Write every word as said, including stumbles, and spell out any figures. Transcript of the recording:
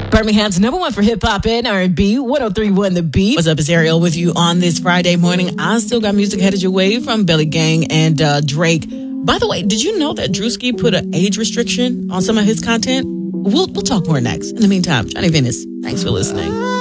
Birmingham's number one for hip hop and R and B, one oh three point one The Beat. What's up, it's Ariel with you on this Friday morning. I still got music headed your way from Belly Gang and uh, Drake. By the way, did you know that Drewski put an age restriction on some of his content? We'll, we'll talk more next. In the meantime, Johnny Venus, thanks for listening.